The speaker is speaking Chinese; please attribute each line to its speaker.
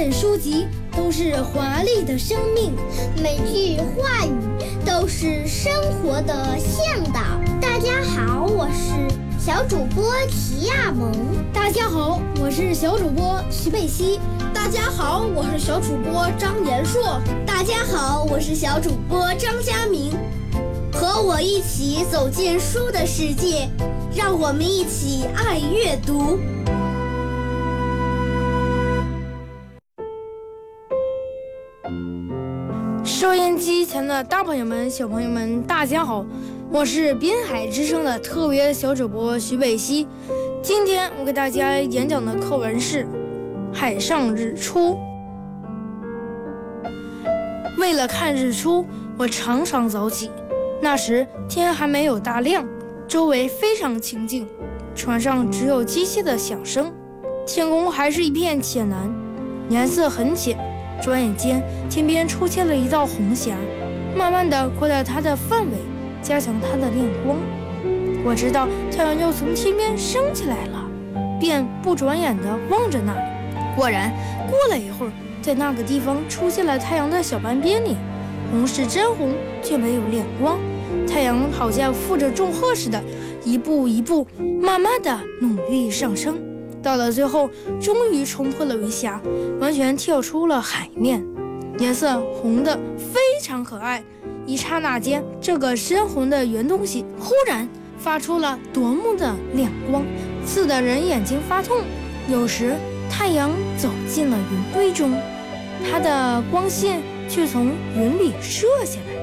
Speaker 1: 本书籍都是华丽的生命，
Speaker 2: 每句话语都是生活的向导。大家好，我是小主播齐亚萌。
Speaker 1: 大家好，我是小主播徐贝西。
Speaker 3: 大家好，我是小主播张延硕。
Speaker 4: 大家好，我是小主播张佳明。和我一起走进书的世界，让我们一起爱阅读。
Speaker 1: 收音机前的大朋友们、小朋友们，大家好，我是滨海之声的特别小主播徐北西。今天我给大家演讲的课文是《海上日出》。为了看日出，我常常早起。那时天还没有大亮，周围非常清静，船上只有机械的响声，天空还是一片浅蓝，颜色很浅。转眼间，天边出现了一道红霞，慢慢地扩大它的范围，加强它的亮光。我知道太阳要从天边升起来了，便不转眼地望着那里。果然，过了一会儿，在那个地方出现了太阳的小半边脸，红是真红，却没有亮光。太阳好像负着重荷似的，一步一步，慢慢地努力上升。到了最后，终于冲破了云霞，完全跳出了海面，颜色红的非常可爱。一刹那间，这个深红的圆东西忽然发出了夺目的亮光，刺得人眼睛发痛。有时太阳走进了云堆中，它的光线却从云里射下来，